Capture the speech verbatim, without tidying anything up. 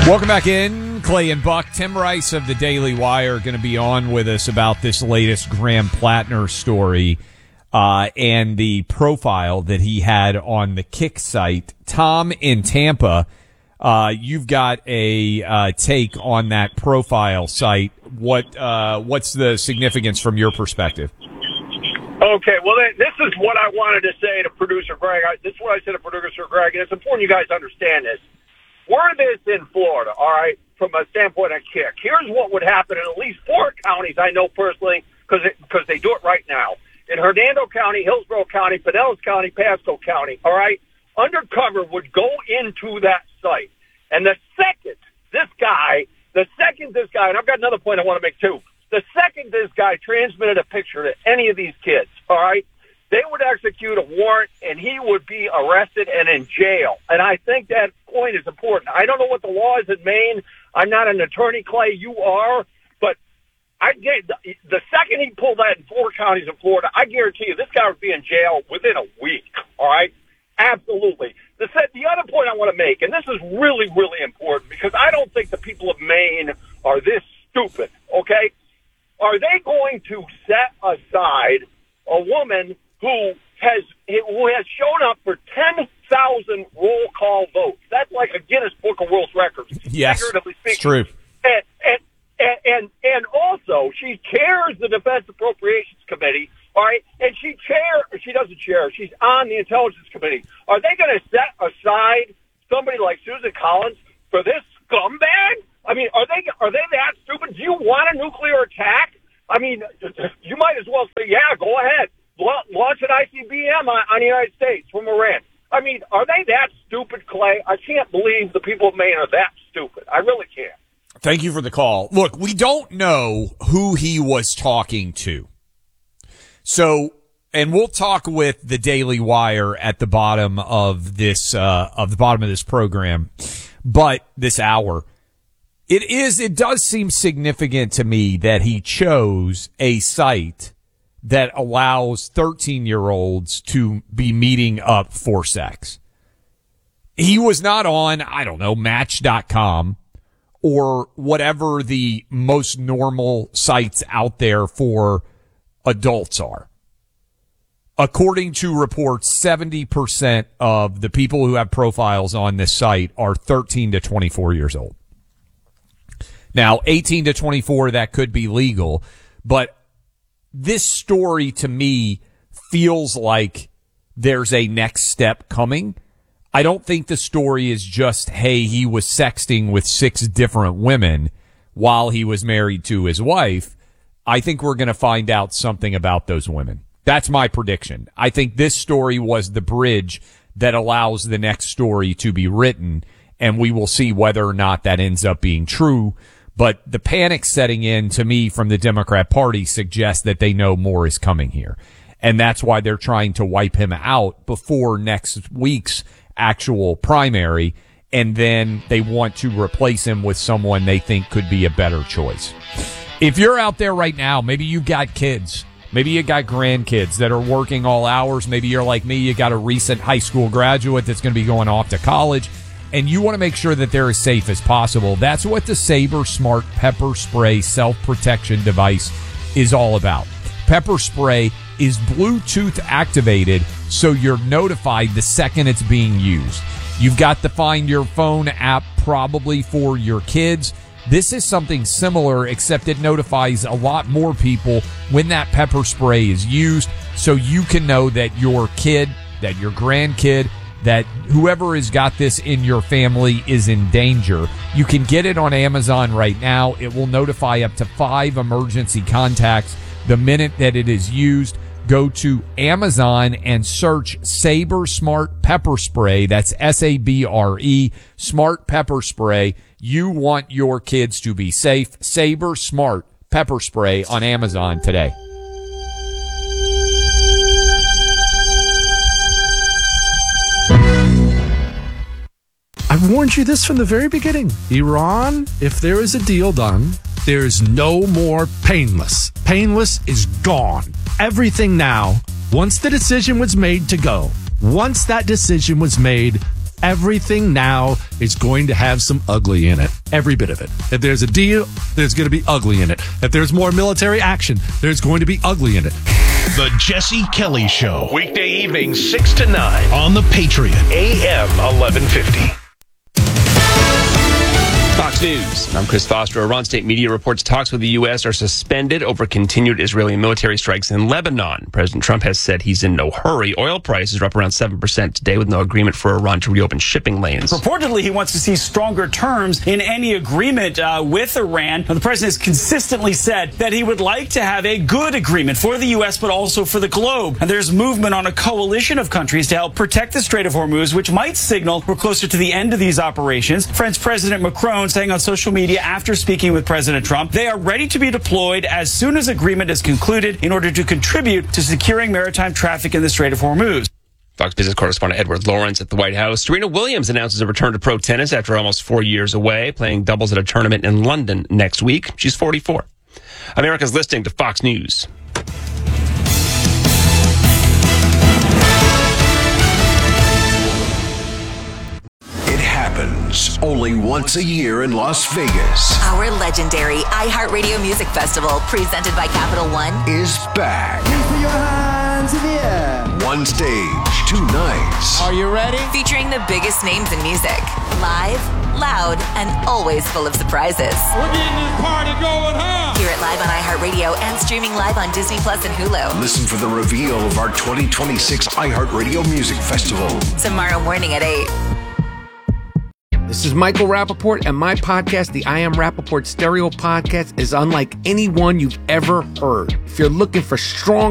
Welcome back in. Clay and Buck. Tim Rice of the Daily Wire are going to be on with us about this latest Graham Plattner story uh, and the profile that he had on the Kick site. Tom in Tampa, uh, you've got a uh, take on that profile site. What uh, what's the significance from your perspective? Okay, well, this is what I wanted to say to producer Greg. I, this is what I said to producer Greg, and it's important you guys understand this. Were this in Florida, all right, from a standpoint of Kick, here's what would happen in at least four counties I know personally because because they do it right now. In Hernando County, Hillsborough County, Pinellas County, Pasco County, all right, undercover would go into that site. And the second this guy, the second this guy, and I've got another point I want to make too, the second this guy transmitted a picture to any of these kids, all right, they would execute a warrant, and he would be arrested and in jail. And I think that point is important. I don't know what the law is in Maine. I'm not an attorney, Clay. You are. But I get the, the second he pulled that in four counties in Florida, I guarantee you this guy would be in jail within a week. All right? Absolutely. The, the other point I want to make, and this is really, really important, because I don't think the people of Maine are this stupid, okay? Are they going to set aside a woman who has who has shown up for ten thousand roll call votes? That's like a Guinness Book of World Records. Yes, figuratively speaking. It's true. And, and, and, and, and also, she chairs the Defense Appropriations Committee, all right? And she chair, she doesn't chair, she's on the Intelligence Committee. Are they going to set aside somebody like Susan Collins for this scumbag? I mean, are they are they that stupid? Do you want a nuclear attack? I mean, you might as well say, yeah, go ahead. Launch an I C B M on, on the United States from Iran. I mean, are they that stupid, Clay? I can't believe the people of Maine are that stupid. I really can't. Thank you for the call. Look, we don't know who he was talking to. So, and we'll talk with the Daily Wire at the bottom of this, uh, of the bottom of this program, but this hour. It is, it does seem significant to me that he chose a site that allows thirteen-year-olds to be meeting up for sex. He was not on, I don't know, Match dot com or whatever the most normal sites out there for adults are. According to reports, seventy percent of the people who have profiles on this site are thirteen to twenty-four years old. Now, eighteen to twenty-four, that could be legal, but this story to me feels like there's a next step coming. I don't think the story is just, hey, he was sexting with six different women while he was married to his wife. I think we're going to find out something about those women. That's my prediction. I think this story was the bridge that allows the next story to be written, and we will see whether or not that ends up being true. But the panic setting in, to me, from the Democrat Party suggests that they know more is coming here. And that's why they're trying to wipe him out before next week's actual primary. And then they want to replace him with someone they think could be a better choice. If you're out there right now, maybe you got kids, maybe you got grandkids that are working all hours. Maybe you're like me, you got a recent high school graduate that's going to be going off to college, and you want to make sure that they're as safe as possible. That's what the Sabre Smart Pepper Spray self-protection device is all about. Pepper Spray is Bluetooth activated, so you're notified the second it's being used. You've got the Find Your Phone app probably for your kids. This is something similar, except it notifies a lot more people when that pepper spray is used, so you can know that your kid, that your grandkid, that whoever has got this in your family is in danger. You can get it on Amazon right now. It will notify up to five emergency contacts the minute that it is used. Go to Amazon and search Sabre Smart Pepper Spray. That's S A B R E, Smart Pepper Spray. You want your kids to be safe. Sabre Smart Pepper Spray on Amazon today. I warned you this from the very beginning. Iran, if there is a deal done, there's no more painless. Painless is gone. Everything now, once the decision was made to go, once that decision was made, Everything now is going to have some ugly in it. Every bit of it. If there's a deal, there's going to be ugly in it. If there's more military action, there's going to be ugly in it. The Jesse Kelly Show. Weekday evenings, six to nine on The Patriot, A M eleven fifty. Fox News. I'm Chris Foster. Iran state media reports talks with the U S are suspended over continued Israeli military strikes in Lebanon. President Trump has said he's in no hurry. Oil prices are up around seven percent today with no agreement for Iran to reopen shipping lanes. Reportedly, he wants to see stronger terms in any agreement uh, with Iran. Now, the president has consistently said that he would like to have a good agreement for the U S, but also for the globe. And there's movement on a coalition of countries to help protect the Strait of Hormuz, which might signal we're closer to the end of these operations. French President Macron saying on social media after speaking with President Trump, they are ready to be deployed as soon as agreement is concluded in order to contribute to securing maritime traffic in the Strait of Hormuz. Fox Business correspondent Edward Lawrence at the White House. Serena Williams announces a return to pro tennis after almost four years away, playing doubles at a tournament in London next week. She's forty-four. America's listening to Fox News. Only once a year in Las Vegas. Our legendary iHeartRadio Music Festival, presented by Capital One, is back. Please put your hands in the air. One stage, two nights. Are you ready? Featuring the biggest names in music. Live, loud, and always full of surprises. We're getting this party going, huh? Hear it live on iHeartRadio and streaming live on Disney Plus and Hulu. Listen for the reveal of our twenty twenty-six iHeartRadio Music Festival. Tomorrow morning at eight. This is Michael Rappaport, and my podcast, the I Am Rappaport Stereo Podcast, is unlike any one you've ever heard. If you're looking for strong